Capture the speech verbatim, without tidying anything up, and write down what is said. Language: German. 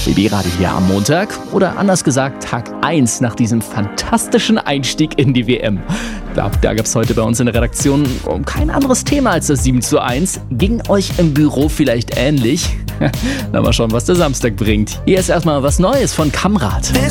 B B-Radio hier am Montag oder anders gesagt Tag eins nach diesem fantastischen Einstieg in die W M. Da, da gab es heute bei uns in der Redaktion um kein anderes Thema als das sieben zu eins. Ging euch im Büro vielleicht ähnlich? Na, mal schauen, was der Samstag bringt. Hier ist erstmal was Neues von Kamrat.